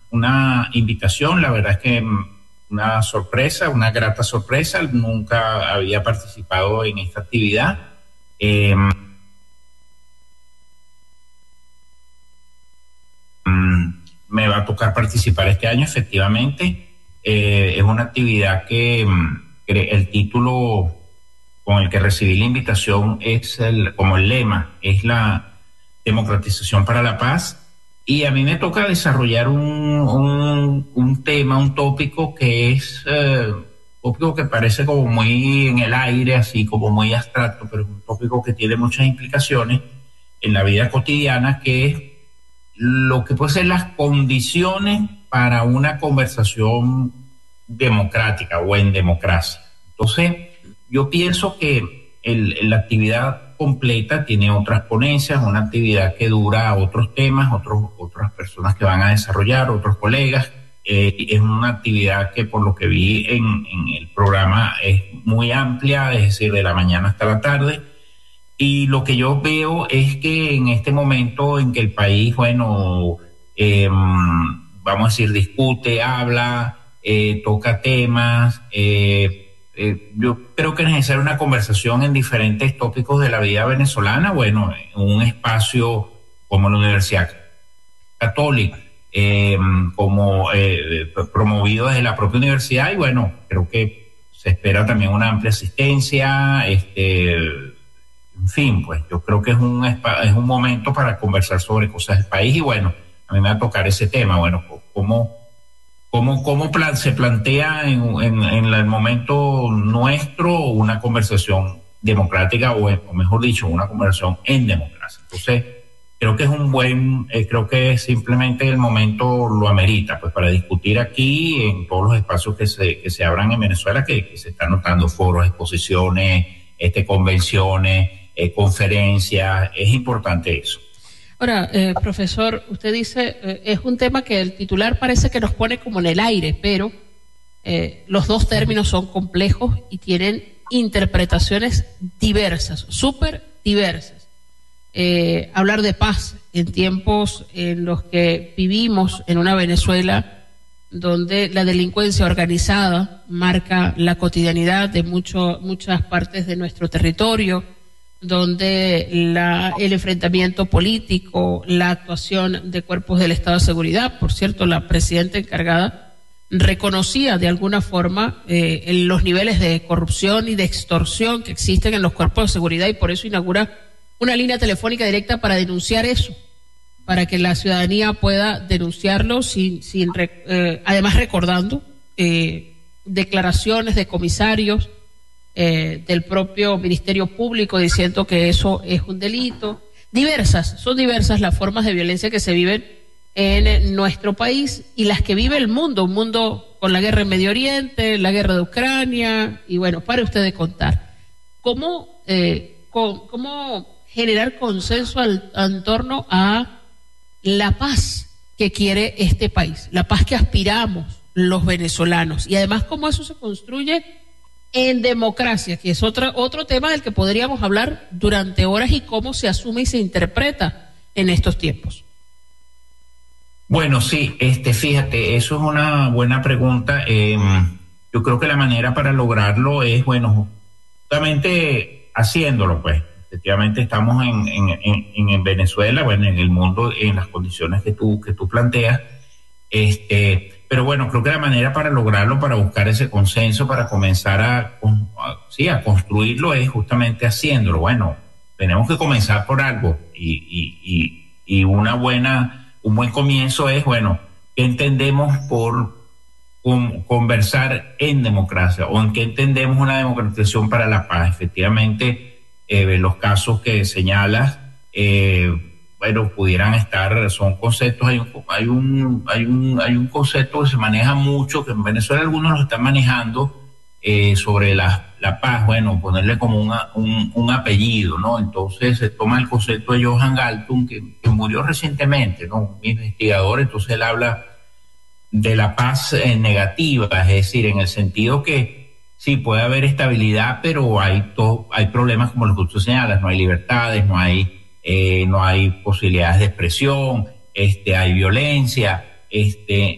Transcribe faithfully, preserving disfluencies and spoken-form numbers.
una invitación, la verdad es que una sorpresa, una grata sorpresa, nunca había participado en esta actividad. Eh, me va a tocar participar este año, efectivamente. Eh, es una actividad que, que el título con el que recibí la invitación es el, como el lema, es la democratización para la paz. Y a mí me toca desarrollar un, un, un tema, un tópico que es eh, un tópico que parece como muy en el aire, así como muy abstracto, pero es un tópico que tiene muchas implicaciones en la vida cotidiana, que es lo que pueden ser las condiciones para una conversación democrática o en democracia. Entonces, yo pienso que el, la actividad completa tiene otras ponencias, una actividad que dura otros temas, otros, otras personas que van a desarrollar, otros colegas. Eh, es una actividad que, por lo que vi en, en el programa, es muy amplia, es decir, de la mañana hasta la tarde. Y lo que yo veo es que en este momento en que el país, bueno, eh, vamos a decir, discute, habla, eh, toca temas, eh, eh, yo creo que es necesaria una conversación en diferentes tópicos de la vida venezolana, bueno, en un espacio como la Universidad Católica, eh, como eh, promovido desde la propia universidad, y bueno, creo que se espera también una amplia asistencia, este... En fin, pues yo creo que es un, es un momento para conversar sobre cosas del país y bueno, a mí me va a tocar ese tema, bueno, cómo, cómo, cómo plan, se plantea en, en, en el momento nuestro una conversación democrática o, o mejor dicho, una conversación en democracia. Entonces, creo que es un buen, eh, creo que simplemente el momento lo amerita, pues para discutir aquí en todos los espacios que se, que se abran en Venezuela, que, que se están notando foros, exposiciones, este, convenciones, Eh, conferencias, es importante eso. Ahora, eh, profesor, usted dice, eh, es un tema que el titular parece que nos pone como en el aire, pero eh, los dos términos son complejos y tienen interpretaciones diversas, súper diversas. Eh, hablar de paz en tiempos en los que vivimos en una Venezuela donde la delincuencia organizada marca la cotidianidad de mucho, muchas partes de nuestro territorio, donde la, el enfrentamiento político, la actuación de cuerpos del Estado de Seguridad, por cierto, la presidenta encargada reconocía de alguna forma eh, en los niveles de corrupción y de extorsión que existen en los cuerpos de seguridad y por eso inaugura una línea telefónica directa para denunciar eso, para que la ciudadanía pueda denunciarlo, sin, sin eh, además recordando eh, declaraciones de comisarios Eh, del propio Ministerio Público diciendo que eso es un delito. Diversas, son diversas las formas de violencia que se viven en nuestro país y las que vive el mundo, un mundo con la guerra en Medio Oriente, la guerra de Ucrania, y bueno, pare usted de contar. ¿Cómo, eh, con, cómo generar consenso al, en torno a la paz que quiere este país, la paz que aspiramos los venezolanos, y además cómo eso se construye en democracia, que es otra, otro tema del que podríamos hablar durante horas, y cómo se asume y se interpreta en estos tiempos? Bueno, sí, este, fíjate, eso es una buena pregunta. Eh, yo creo que la manera para lograrlo es, bueno, justamente haciéndolo, pues. Efectivamente estamos en, en, en, en Venezuela, bueno, en el mundo, en las condiciones que tú, que tú planteas, este... Pero bueno, creo que la manera para lograrlo, para buscar ese consenso, para comenzar a, a, sí, a construirlo es justamente haciéndolo. Bueno, tenemos que comenzar por algo y, y, y, y una buena, un buen comienzo es, bueno, ¿qué entendemos por un, conversar en democracia o en qué entendemos una democratización para la paz? Efectivamente, eh, los casos que señalas, eh, bueno, pudieran estar, son conceptos, hay un, hay un, hay un, hay un concepto que se maneja mucho, que en Venezuela algunos lo están manejando, eh, sobre la, la paz, bueno, ponerle como una, un, un apellido, ¿no? Entonces se toma el concepto de Johan Galtung, que, que murió recientemente, ¿no? Un investigador, entonces él habla de la paz eh, negativa, es decir, en el sentido que sí, puede haber estabilidad, pero hay, to, hay problemas como los que tú señalas, no hay libertades, no hay Eh, no hay posibilidades de expresión, este, hay violencia, este,